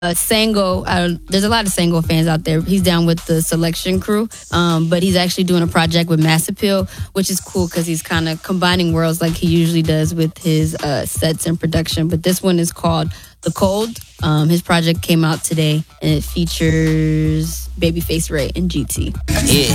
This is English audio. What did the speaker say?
Sango, there's a lot of Sango fans out there. He's down with the Selection Crew, but he's actually doing a project with Mass Appeal, which is cool because he's kind of combining worlds like he usually does with his sets and production. But this one is called The Cold. His project came out today, and it features Babyface Ray and GT. Yeah.